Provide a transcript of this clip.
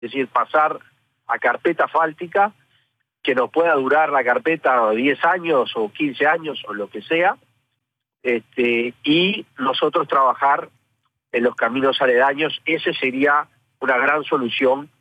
es decir, pasar a carpeta asfáltica, que nos pueda durar la carpeta 10 años o 15 años o lo que sea, y nosotros trabajar en los caminos aledaños. Ese sería una gran solución